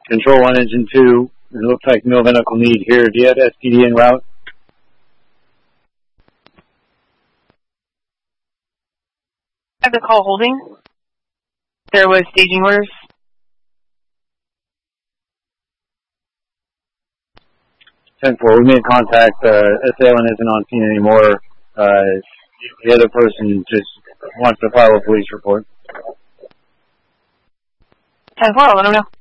Control 1, Engine 2. It looks like no medical need here. Do you have SPD en route? I have the call holding. There was staging orders. 10-4, we made contact. Assailant isn't on scene anymore. The other person just wants to file a police report. 10-4, let him know.